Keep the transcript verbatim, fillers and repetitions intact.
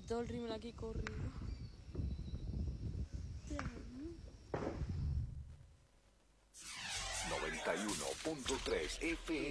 todo el rímel aquí corrido. noventa y uno punto tres F M